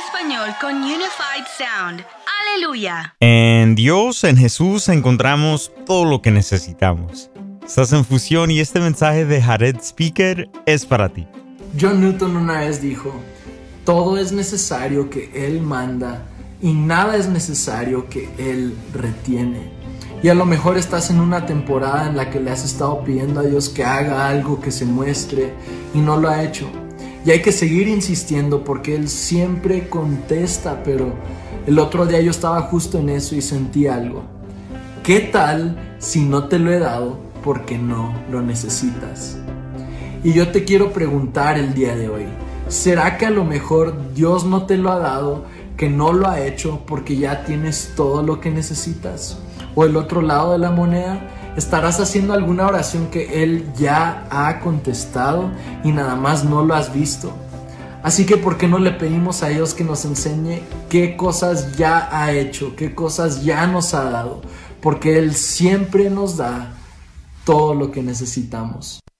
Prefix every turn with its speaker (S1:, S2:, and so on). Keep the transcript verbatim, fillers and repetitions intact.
S1: español con Unified Sound. ¡Aleluya!
S2: En Dios, en Jesús, encontramos todo lo que necesitamos. Estás en Fusión y este mensaje de Jared Speaker es para ti.
S3: John Newton una vez dijo: todo es necesario que Él manda y nada es necesario que Él retiene. Y a lo mejor estás en una temporada en la que le has estado pidiendo a Dios que haga algo, que se muestre, y no lo ha hecho. Y hay que seguir insistiendo porque Él siempre contesta, pero el otro día yo estaba justo en eso y sentí algo. ¿Qué tal si no te lo he dado porque no lo necesitas? Y yo te quiero preguntar el día de hoy, ¿será que a lo mejor Dios no te lo ha dado, que no lo ha hecho porque ya tienes todo lo que necesitas? O el otro lado de la moneda, ¿estarás haciendo alguna oración que Él ya ha contestado y nada más no lo has visto? Así que ¿por qué no le pedimos a Dios que nos enseñe qué cosas ya ha hecho, qué cosas ya nos ha dado? Porque Él siempre nos da todo lo que necesitamos.